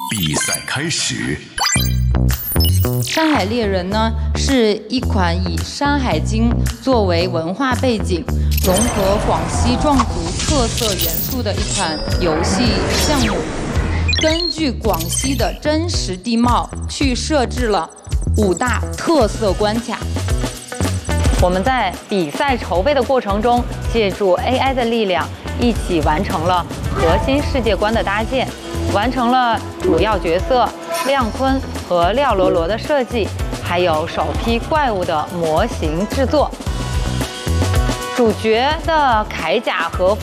比赛开始。 山海猎人呢，是一款以《山海经》作为文化背景，融合广西壮族特色元素的一款游戏项目。根据广西的真实地貌去设置了5大特色关卡。 我们在比赛筹备的过程中，借助 AI 的力量，一起完成了核心世界观的搭建，完成了主要角色亮坤和廖罗罗的设计，还有首批怪物的模型制作。主角的铠甲和